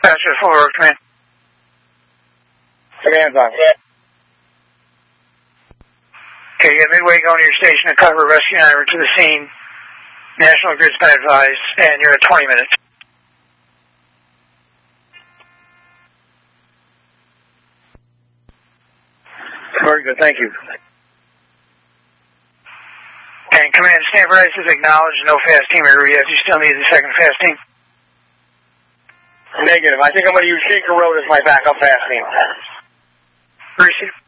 Pastor forward, command. Command's on. Okay, you got Midway going to your station to cover rescue 9 to the scene. National Grid's been advised, and you're at 20 minutes. Very good, thank you. And command, stand for ISIS acknowledged, no fast team area. You still need the second fast team? Negative. I think I'm going to use Shaker Road as my backup fast team. Receive.